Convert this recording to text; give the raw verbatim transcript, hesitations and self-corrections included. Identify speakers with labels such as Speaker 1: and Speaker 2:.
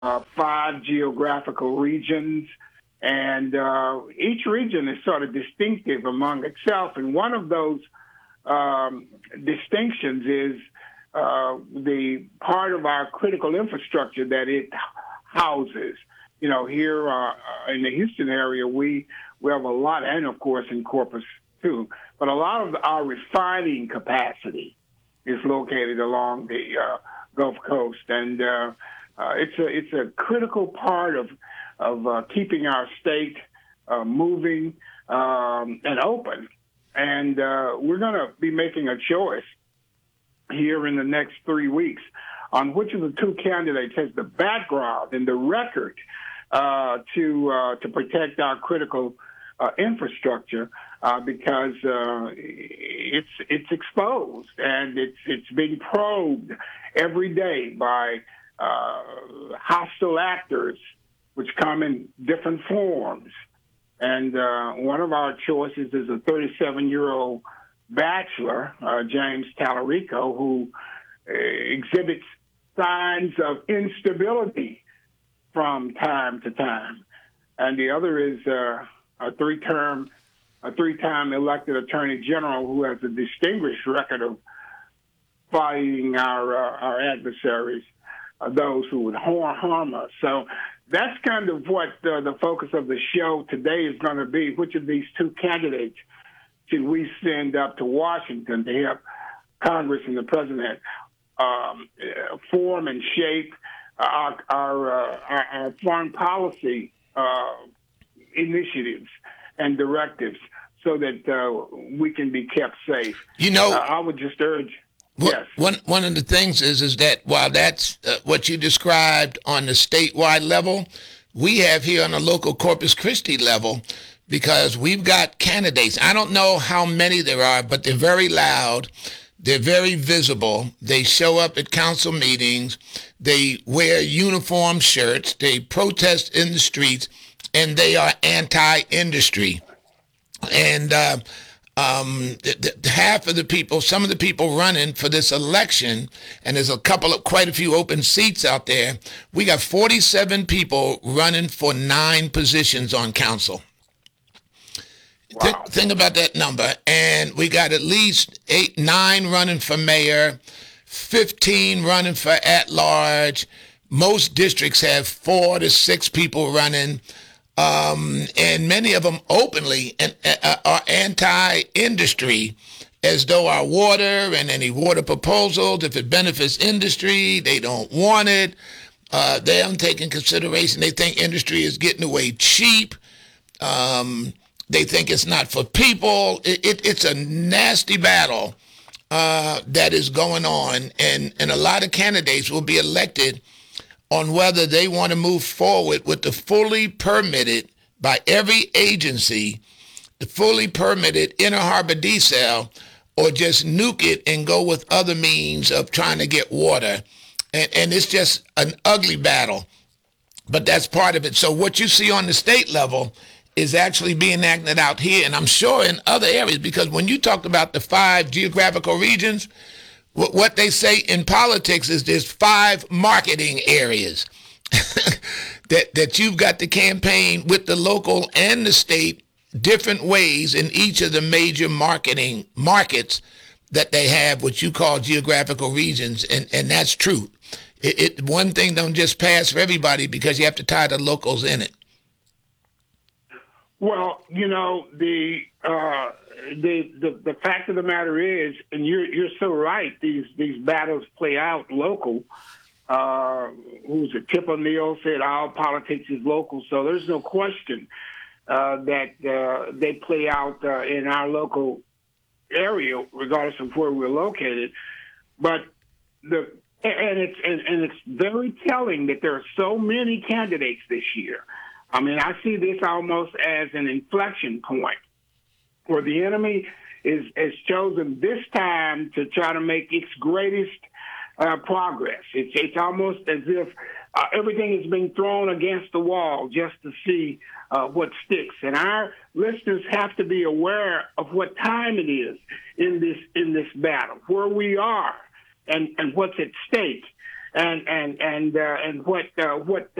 Speaker 1: uh, five geographical regions, and uh, each region is sort of distinctive among itself. And one of those um, distinctions is uh, the part of our critical infrastructure that it houses. You know, here uh, in the Houston area, we we have a lot, and of course in Corpus too, but a lot of our refining capacity is located along the uh, Gulf Coast, and uh, uh, it's a it's a critical part of of uh, keeping our state uh, moving um, and open. And uh, we're going to be making a choice here in the next three weeks on which of the two candidates has the background and the record uh, to uh, to protect our critical uh, infrastructure, uh, because uh, it's it's exposed and it's it's being probed every day by uh, hostile actors, which come in different forms. And uh, one of our choices is a thirty-seven-year-old bachelor, uh, James Tallarico, who uh, exhibits signs of instability from time to time. And the other is uh, a three-term, a three-time elected attorney general who has a distinguished record of fighting our uh, our adversaries, uh, those who would harm, harm us. So that's kind of what uh, the focus of the show today is going to be. Which of these two candidates should we send up to Washington to help Congress and the president um, form and shape our our, uh, our, our foreign policy uh, initiatives and directives so that uh, we can be kept safe?
Speaker 2: You know,
Speaker 1: uh, I would just urge. Yes.
Speaker 2: One one of the things is is that while that's uh, what you described on the statewide level, we have here on the local Corpus Christi level, because we've got candidates. I don't know how many there are, but they're very loud. They're very visible. They show up at council meetings. They wear uniform shirts. They protest in the streets, and they are anti-industry. And uh, um, the, the, half of the people, some of the people running for this election, and there's a couple of, quite a few open seats out there. We got forty-seven people running for nine positions on council.
Speaker 1: Wow.
Speaker 2: Th- think about that number. And we got at least eight, nine running for mayor, fifteen running for at-large. Most districts have four to six people running. Um, and many of them openly and, uh, are anti-industry, as though our water and any water proposals, if it benefits industry, they don't want it. Uh, they don't take in consideration. They think industry is getting away cheap. Um, they think it's not for people. It, it, it's a nasty battle uh, that is going on, and, and a lot of candidates will be elected on whether they want to move forward with the fully permitted, by every agency, the fully permitted Inner Harbor desal, or just nuke it and go with other means of trying to get water. And, and it's just an ugly battle, but that's part of it. So what you see on the state level is actually being acted out here, and I'm sure in other areas, because when you talked about the five geographical regions, what they say in politics is there's five marketing areas that that you've got to campaign with the local and the state different ways in each of the major marketing markets that they have, what you call geographical regions, and, and that's true. It, it one thing don't just pass for everybody because you have to tie the locals in it.
Speaker 1: Well, you know, the uh, the, the the fact of the matter is, and you're you're so right, these these battles play out local. Uh, who's it? Tip O'Neill said all politics is local, so there's no question uh, that uh, they play out uh, in our local area, regardless of where we're located. But the and it's and, and it's very telling that there are so many candidates this year. I mean, I see this almost as an inflection point where the enemy is has chosen this time to try to make its greatest uh, progress. It's it's almost as if uh, everything is being thrown against the wall just to see uh, what sticks. And our listeners have to be aware of what time it is in this in this battle, where we are, and, and what's at stake. and and and uh, and what uh, what